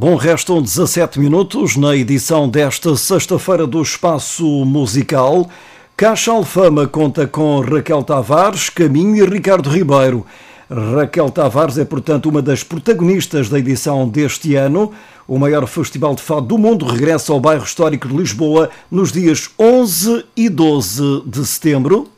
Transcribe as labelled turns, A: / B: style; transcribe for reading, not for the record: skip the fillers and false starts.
A: Bom, restam 17 minutos na edição desta sexta-feira do Espaço Musical. Caixa Alfama conta com Raquel Tavares, Caminho e Ricardo Ribeiro. Raquel Tavares é, portanto, uma das protagonistas da edição deste ano. O maior festival de fado do mundo regressa ao bairro histórico de Lisboa nos dias 11 e 12 de setembro.